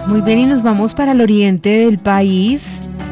Muy bien, y nos vamos para el oriente del país.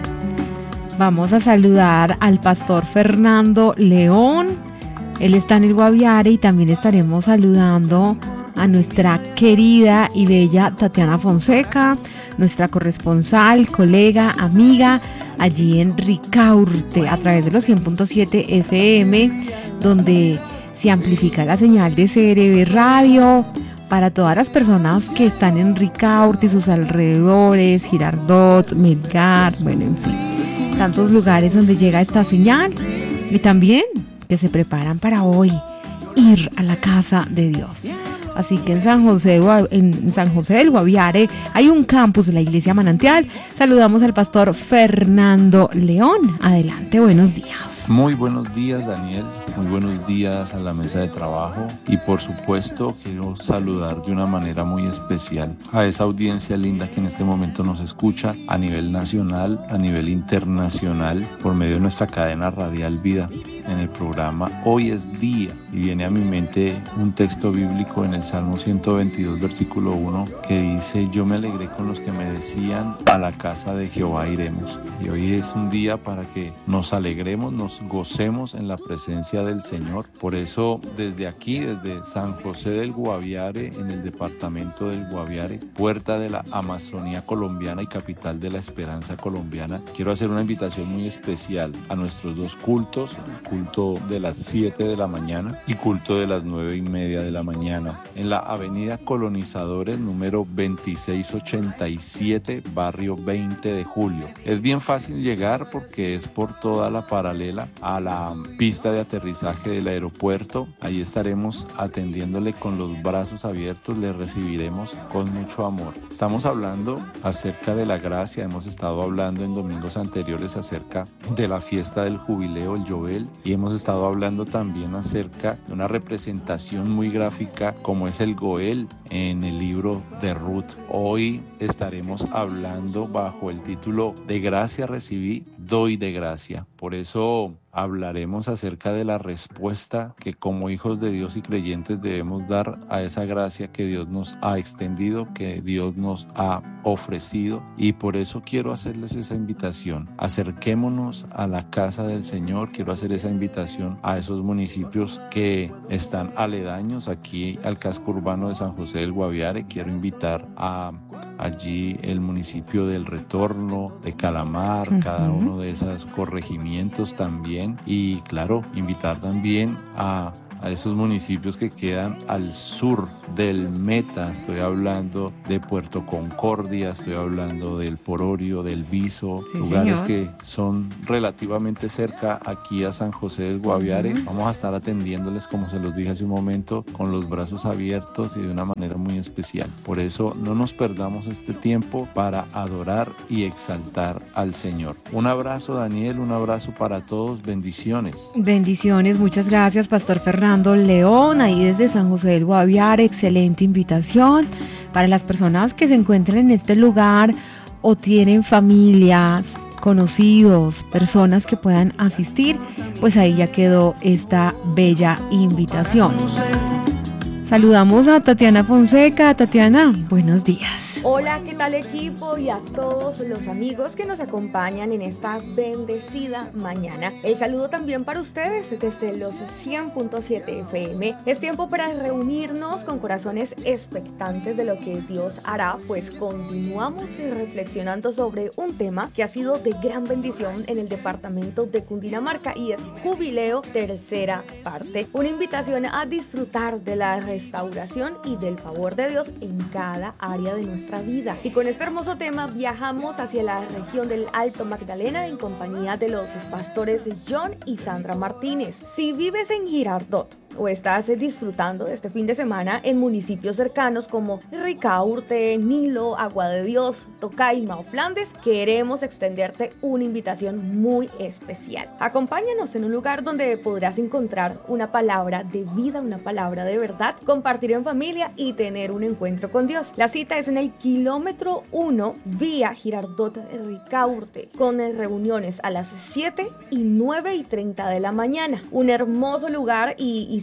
Vamos a saludar al pastor Fernando León. Él está en el Guaviare y también estaremos saludando a nuestra querida y bella Tatiana Fonseca, nuestra corresponsal, colega, amiga, allí en Ricaurte, a través de los 100.7 FM, donde se amplifica la señal de CRB Radio para todas las personas que están en Ricaurte y sus alrededores, Girardot, Melgar, bueno, en fin, tantos lugares donde llega esta señal, y también que se preparan para hoy ir a la casa de Dios. Así que en San José del Guaviare hay un campus de la Iglesia Manantial. Saludamos al pastor Fernando León. Adelante, buenos días. Muy buenos días, Daniel. Muy buenos días a la mesa de trabajo. Y por supuesto quiero saludar de una manera muy especial a esa audiencia linda que en este momento nos escucha a nivel nacional, a nivel internacional, por medio de nuestra cadena radial Vida, en el programa Hoy es Día. Y viene a mi mente un texto bíblico en el Salmo 122, versículo 1, que dice: yo me alegré con los que me decían, a la casa de Jehová iremos. Y hoy es un día para que nos alegremos, nos gocemos en la presencia del Señor. Por eso desde aquí, desde San José del Guaviare, en el departamento del Guaviare, puerta de la Amazonía colombiana y capital de la esperanza colombiana, quiero hacer una invitación muy especial a nuestros dos cultos: culto de las 7 de la mañana y culto de las 9:30 de la mañana, en la avenida Colonizadores número 2687, barrio 20 de Julio. Es bien fácil llegar porque es por toda la paralela a la pista de aterrizaje del aeropuerto. Ahí estaremos atendiéndole con los brazos abiertos, le recibiremos con mucho amor. Estamos hablando acerca de la gracia, hemos estado hablando en domingos anteriores acerca de la fiesta del jubileo, el Yobel, y hemos estado hablando también acerca de una representación muy gráfica como es el Goel en el libro de Ruth. Hoy estaremos hablando bajo el título De gracia recibí, doy de gracia. Por eso hablaremos acerca de la respuesta que como hijos de Dios y creyentes debemos dar a esa gracia que Dios nos ha extendido, que Dios nos ha ofrecido. Y por eso quiero hacerles esa invitación: acerquémonos a la casa del Señor. Quiero hacer esa invitación a esos municipios que están aledaños aquí al casco urbano de San José del Guaviare. Quiero invitar a allí el municipio del Retorno, de Calamar, cada uno de esos corregimientos también. Y claro, invitar también a esos municipios que quedan al sur del Meta. Estoy hablando de Puerto Concordia, estoy hablando del Pororio, del Viso, sí, lugares que son relativamente cerca aquí a San José del Guaviare. Vamos a estar atendiéndoles, como se los dije hace un momento, con los brazos abiertos y de una manera muy especial. Por eso no nos perdamos este tiempo para adorar y exaltar al Señor. Un abrazo, Daniel, un abrazo para todos, bendiciones. Bendiciones, muchas gracias, Pastor Fernando León, ahí desde San José del Guaviare. Excelente invitación para las personas que se encuentren en este lugar o tienen familias, conocidos, personas que puedan asistir, pues ahí ya quedó esta bella invitación. Saludamos a Tatiana Fonseca. Tatiana, buenos días. Hola, ¿qué tal, equipo? Y a todos los amigos que nos acompañan en esta bendecida mañana. El saludo también para ustedes desde los 100.7 FM. Es tiempo para reunirnos con corazones expectantes de lo que Dios hará, pues continuamos reflexionando sobre un tema que ha sido de gran bendición en el departamento de Cundinamarca, y es Jubileo, tercera parte. Una invitación a disfrutar de la restauración y del favor de Dios en cada área de nuestra vida. Y con este hermoso tema viajamos hacia la región del Alto Magdalena en compañía de los pastores John y Sandra Martínez. Si vives en Girardot o estás disfrutando de este fin de semana en municipios cercanos como Ricaurte, Nilo, Agua de Dios, Tocaima o Flandes, queremos extenderte una invitación muy especial. Acompáñanos en un lugar donde podrás encontrar una palabra de vida, una palabra de verdad, compartir en familia y tener un encuentro con Dios. La cita es en el kilómetro 1 vía Girardot-Ricaurte, con reuniones a las 7 y 9:30 de la mañana. Un hermoso lugar y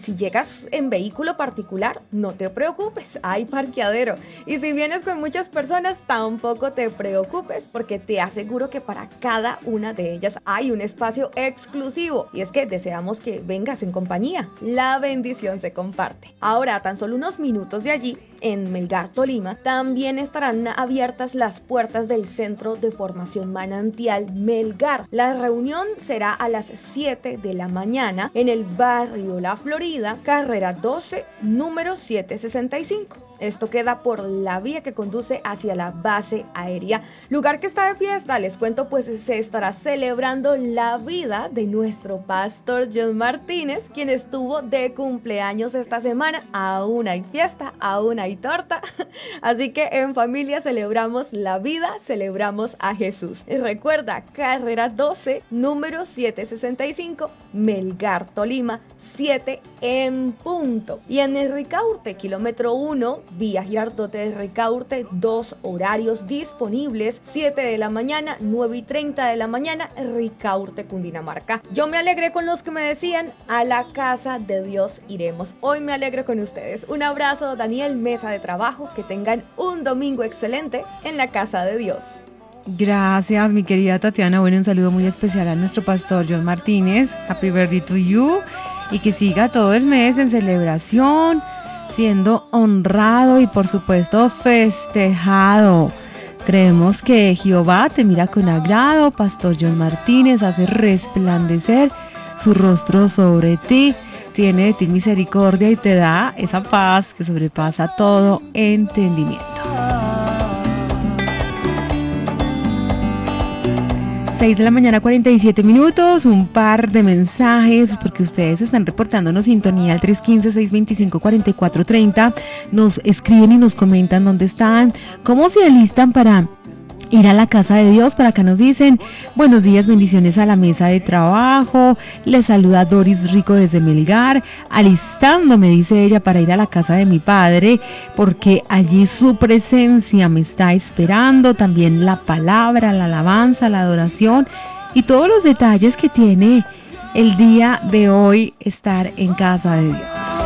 si llegas en vehículo particular, no te preocupes, hay parqueadero. Y si vienes con muchas personas, tampoco te preocupes, porque te aseguro que para cada una de ellas hay un espacio exclusivo. Y es que deseamos que vengas en compañía. La bendición se comparte. Ahora, a tan solo unos minutos de allí, en Melgar, Tolima, también estarán abiertas las puertas del Centro de Formación Manantial Melgar. La reunión será a las 7 de la mañana en el barrio La Florida, carrera 12, número 765. Esto queda por la vía que conduce hacia la base aérea, lugar que está de fiesta. Les cuento, pues se estará celebrando la vida de nuestro pastor John Martínez, quien estuvo de cumpleaños esta semana. Aún hay fiesta, aún hay torta, así que en familia celebramos la vida, celebramos a Jesús. Y recuerda, carrera 12, número 765, Melgar, Tolima, 7 en punto. Y en el Ricaurte, kilómetro 1, vía Girardot de Ricaurte, 2 horarios disponibles: 7 de la mañana, 9:30 de la mañana, Ricaurte, Cundinamarca. Yo me alegré con los que me decían: a la casa de Dios iremos. Hoy me alegro con ustedes. Un abrazo, Daniel, mesa de trabajo. Que tengan un domingo excelente en la casa de Dios. Gracias, mi querida Tatiana. Bueno, un saludo muy especial a nuestro pastor John Martínez. Happy birthday to you. Y que siga todo el mes en celebración, siendo honrado y por supuesto festejado. Creemos que Jehová te mira con agrado. Pastor John Martínez hace resplandecer su rostro sobre ti, tiene de ti misericordia y te da esa paz que sobrepasa todo entendimiento. 6 de la mañana, 47 minutos, un par de mensajes, porque ustedes están reportándonos sintonía al 315-625-4430, nos escriben y nos comentan dónde están, cómo se alistan para ir a la casa de Dios. Para acá nos dicen: buenos días, bendiciones a la mesa de trabajo. Les saluda Doris Rico desde Melgar, alistándome, dice ella, para ir a la casa de mi padre, porque allí su presencia me está esperando. También la palabra, la alabanza, la adoración y todos los detalles que tiene el día de hoy estar en casa de Dios.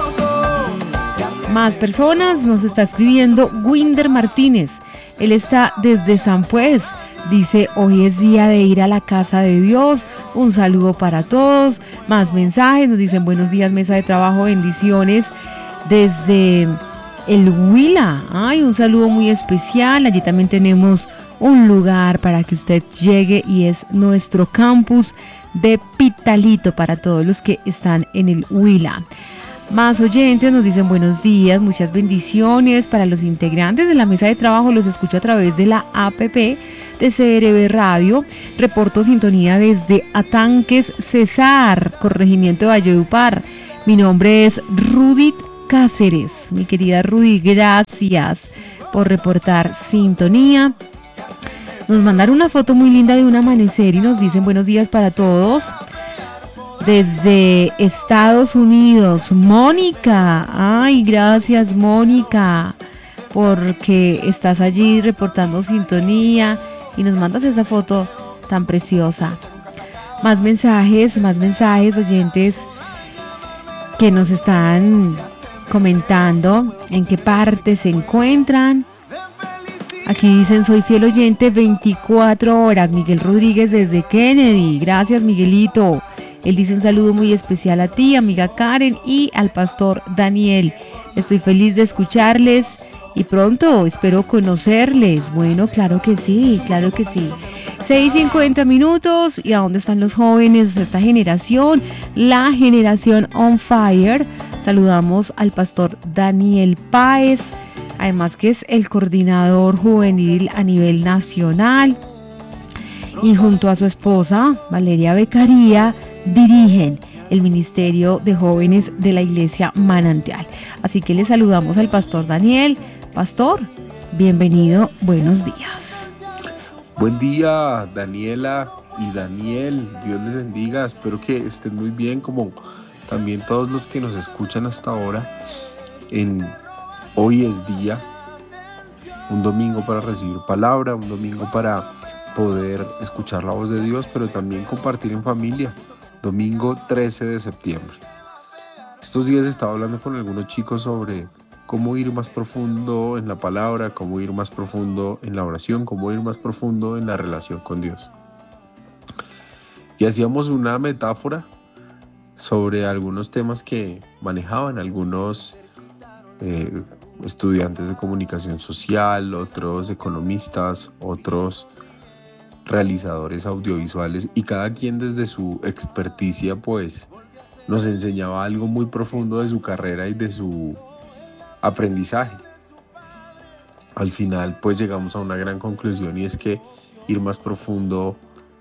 Más personas nos está escribiendo Winder Martínez. Él está desde San Pues. Dice: hoy es día de ir a la casa de Dios. Un saludo para todos. Más mensajes. Nos dicen: buenos días, mesa de trabajo, bendiciones desde el Huila. Ay, un saludo muy especial. Allí también tenemos un lugar para que usted llegue y es nuestro campus de Pitalito para todos los que están en el Huila. Más oyentes nos dicen: buenos días, muchas bendiciones para los integrantes de la mesa de trabajo. Los escucho a través de la APP de CRB Radio. Reporto sintonía desde Atanques, Cesar, corregimiento de Valledupar. Mi nombre es Rudith Cáceres. Mi querida Rudy, gracias por reportar sintonía. Nos mandaron una foto muy linda de un amanecer y nos dicen: buenos días para todos. Desde Estados Unidos, Mónica. Ay, gracias, Mónica, porque estás allí reportando sintonía y nos mandas esa foto tan preciosa. Más mensajes, oyentes que nos están comentando en qué parte se encuentran. Aquí dicen: soy fiel oyente 24 horas. Miguel Rodríguez desde Kennedy. Gracias, Miguelito. Él dice: un saludo muy especial a ti, amiga Karen, y al pastor Daniel. Estoy feliz de escucharles y pronto espero conocerles. Bueno, claro que sí, claro que sí. 6:50 minutos. ¿Y a dónde están los jóvenes de esta generación? La generación on fire. Saludamos al pastor Daniel Páez, además que es el coordinador juvenil a nivel nacional. Y junto a su esposa, Valeria Beccaría, dirigen el Ministerio de Jóvenes de la Iglesia Manantial. Así que le saludamos al pastor Daniel. Pastor, bienvenido, buenos días. Buen día, Daniela y Daniel, Dios les bendiga, espero que estén muy bien, como también todos los que nos escuchan hasta ahora. Hoy es día, un domingo para recibir palabra, un domingo para poder escuchar la voz de Dios, pero también compartir en familia. Domingo 13 de septiembre. Estos días estaba hablando con algunos chicos sobre cómo ir más profundo en la palabra, cómo ir más profundo en la oración, cómo ir más profundo en la relación con Dios. Y hacíamos una metáfora sobre algunos temas que manejaban algunos estudiantes de comunicación social, otros economistas, otros realizadores audiovisuales, y cada quien desde su experticia pues nos enseñaba algo muy profundo de su carrera y de su aprendizaje. Al final pues llegamos a una gran conclusión, y es que ir más profundo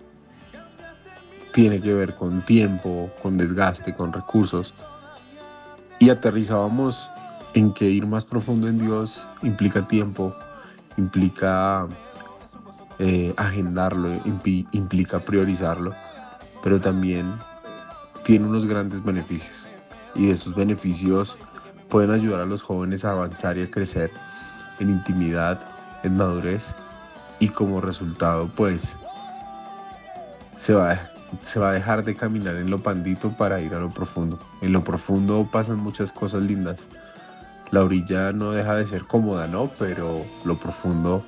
tiene que ver con tiempo, con desgaste, con recursos, y aterrizábamos en que ir más profundo en Dios implica tiempo, implica agendarlo, implica priorizarlo, pero también tiene unos grandes beneficios, y esos beneficios pueden ayudar a los jóvenes a avanzar y a crecer en intimidad, en madurez, y como resultado pues se va a dejar de caminar en lo pandito para ir a lo profundo. En lo profundo pasan muchas cosas lindas. La orilla no deja de ser cómoda, ¿no? Pero lo profundo,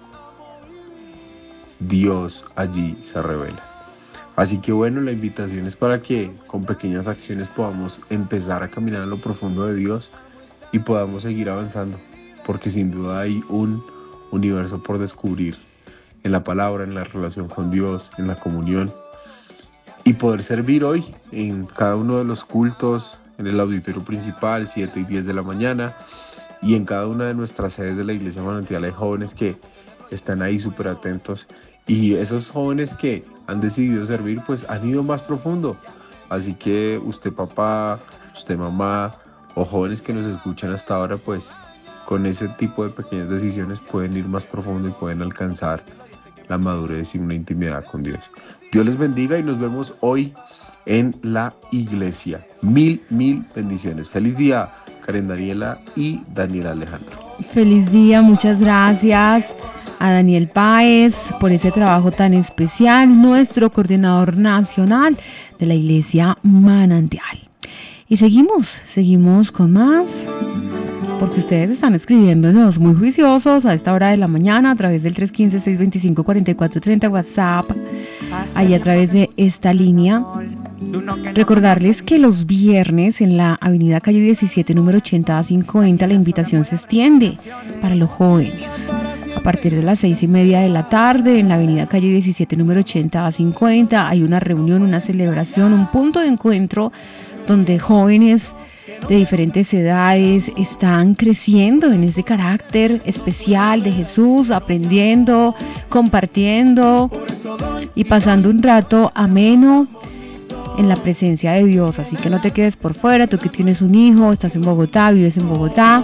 Dios allí se revela. Así que bueno, la invitación es para que con pequeñas acciones podamos empezar a caminar en lo profundo de Dios y podamos seguir avanzando, porque sin duda hay un universo por descubrir en la palabra, en la relación con Dios, en la comunión, y poder servir hoy en cada uno de los cultos, en el auditorio principal, 7 y 10 de la mañana, y en cada una de nuestras sedes de la Iglesia Manantial hay jóvenes que están ahí súper atentos, y esos jóvenes que han decidido servir pues han ido más profundo. Así que usted papá, usted mamá, o jóvenes que nos escuchan hasta ahora, pues con ese tipo de pequeñas decisiones pueden ir más profundo y pueden alcanzar la madurez y una intimidad con Dios. Dios les bendiga y nos vemos hoy en la iglesia. Mil bendiciones. Feliz día, Karen Daniela y Daniel Alejandro. Feliz día, muchas gracias a Daniel Páez por ese trabajo tan especial, nuestro coordinador nacional de la Iglesia Manantial. Y seguimos con más, porque ustedes están escribiéndonos muy juiciosos a esta hora de la mañana a través del 315-625-4430 WhatsApp, ahí a través de esta línea. Recordarles que los viernes en la avenida calle 17, número 80-50, la invitación se extiende para los jóvenes. A partir de las 6:30 de la tarde, en la avenida calle 17, número 80-50, hay una reunión, una celebración, un punto de encuentro donde jóvenes de diferentes edades están creciendo en ese carácter especial de Jesús, aprendiendo, compartiendo y pasando un rato ameno en la presencia de Dios. Así que no te quedes por fuera, tú que tienes un hijo, estás en Bogotá, vives en Bogotá,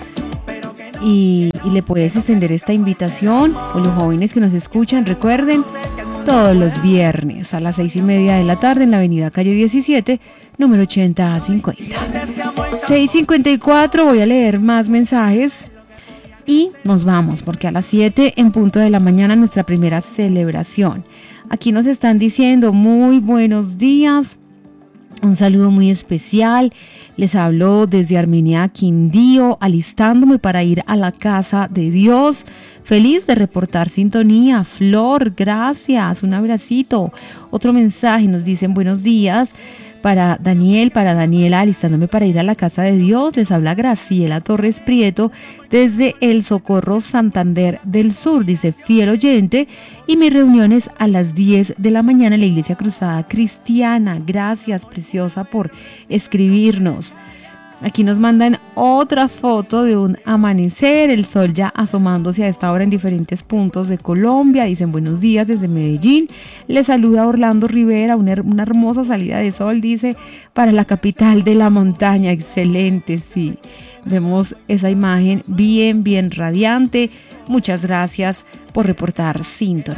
y le puedes extender esta invitación, o los jóvenes que nos escuchan, recuerden, todos los viernes a las 6:30 de la tarde en la avenida calle 17, número 80-50. 6:54, voy a leer más mensajes y nos vamos, porque a las 7 en punto de la mañana nuestra primera celebración. Aquí nos están diciendo muy buenos días, un saludo muy especial. Les hablo desde Armenia, Quindío, alistándome para ir a la casa de Dios. Feliz de reportar sintonía. Flor, gracias, un abracito. Otro mensaje, nos dicen buenos días para Daniel, para Daniela, alistándome para ir a la casa de Dios. Les habla Graciela Torres Prieto desde El Socorro, Santander del Sur. Dice, fiel oyente, y mi reunión es a las 10 de la mañana en la Iglesia Cruzada Cristiana. Gracias, preciosa, por escribirnos. Aquí nos mandan otra foto de un amanecer, el sol ya asomándose a esta hora en diferentes puntos de Colombia. Dicen buenos días desde Medellín. Les saluda Orlando Rivera, una hermosa salida de sol, dice, para la capital de la montaña. Excelente, sí. Vemos esa imagen bien radiante. Muchas gracias por reportar sintonía.